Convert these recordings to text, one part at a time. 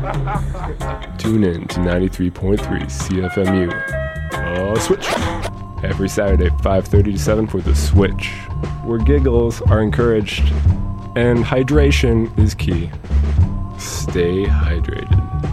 Tune in to 93.3 CFMU. Switch. Every Saturday, 5:30 to 7 for The Switch, where giggles are encouraged and hydration is key. Stay hydrated.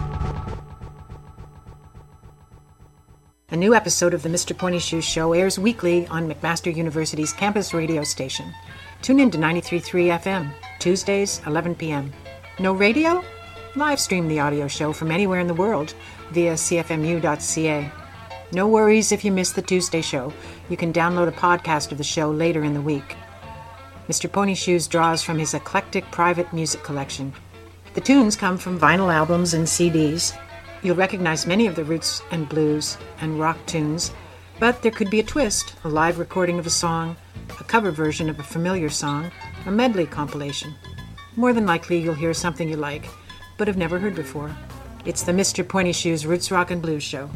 A new episode of the Mr. Pointy Shoes Show airs weekly on McMaster University's campus radio station. Tune in to 93.3 FM, Tuesdays, 11 p.m. No radio? Live stream the audio show from anywhere in the world via cfmu.ca. No worries if you miss the Tuesday show. You can download a podcast of the show later in the week. Mr. Pony Shoes draws from his eclectic private music collection. The tunes come from vinyl albums and CDs. You'll recognize many of the roots and blues and rock tunes, but there could be a twist, a live recording of a song, a cover version of a familiar song, a medley compilation. More than likely you'll hear something you like, but have never heard before. It's the Mr. Pointy Shoes Roots Rock and Blues Show.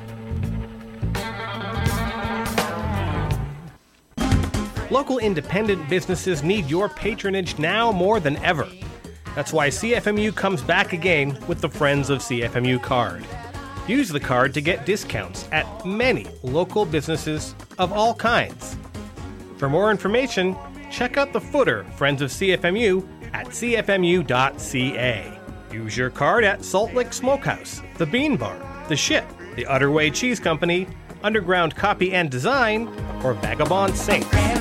Local independent businesses need your patronage now more than ever. That's why CFMU comes back again with the Friends of CFMU card. Use the card to get discounts at many local businesses of all kinds. For more information, check out the footer Friends of CFMU at cfmu.ca. Use your card at Salt Lake Smokehouse, the Bean Bar, the Ship, the Utterway Cheese Company, Underground Copy and Design, or Vagabond Saints.